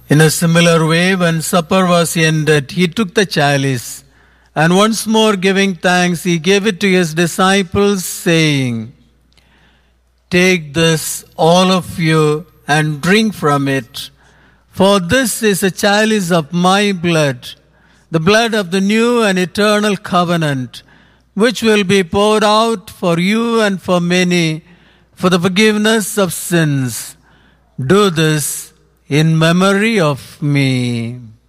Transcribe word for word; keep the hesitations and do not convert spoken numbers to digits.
In a similar way, when supper was ended, he took the chalice, and once more giving thanks, he gave it to his disciples, saying, "Take this, all of you, and drink from it. For this is a chalice of my blood, the blood of the new and eternal covenant, which will be poured out for you and for many for the forgiveness of sins. Do this in memory of me."